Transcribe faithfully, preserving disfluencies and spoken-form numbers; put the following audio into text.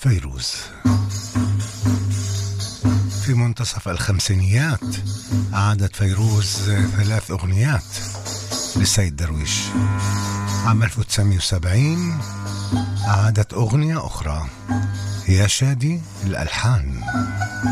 فيروز. في منتصف الخمسينيات أعادت فيروز ثلاث أغنيات لسيد درويش. عام ألف وتسعمائة وسبعين أعادت أغنية أخرى، يا شادي الألحان.